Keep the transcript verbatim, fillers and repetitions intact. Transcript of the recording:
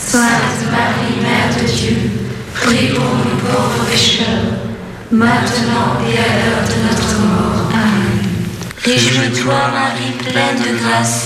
Sainte Marie, Mère de Dieu, prie pour nous pauvres pécheurs, maintenant et à l'heure de notre mort. Amen. Réjouis-toi, Marie, pleine de grâce,